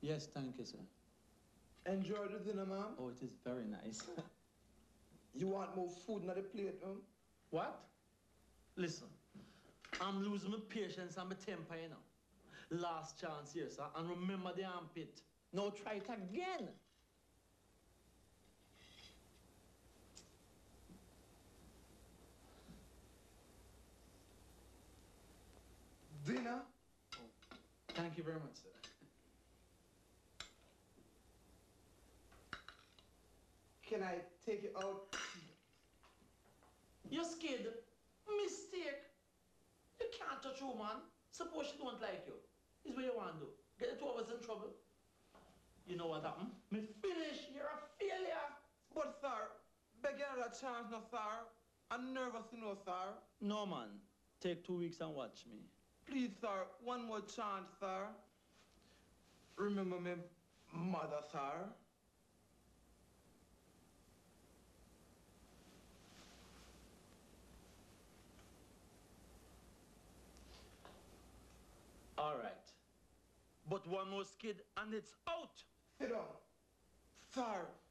Yes, thank you, sir. Enjoy the dinner, ma'am. Oh, it is very nice. You want more food on the plate, ma'am? What? Listen, I'm losing my patience and my temper, you know. Last chance here, sir, and remember the armpit. Now try it again. Dinner? Oh, thank you very much, sir. Can I take it out? You're scared. Mistake. You can't touch a woman. Suppose she don't like you. Is what you want to do. Get the two of us in trouble. You know what happened? Me finish. You're a failure. But, sir, beg another chance, no, sir. I'm nervous, you know, sir. No, man. Take 2 weeks and watch me. Please, sir, one more chance, sir. Remember me mother, sir. All right. But one more skid and it's out. Sit down. Sir,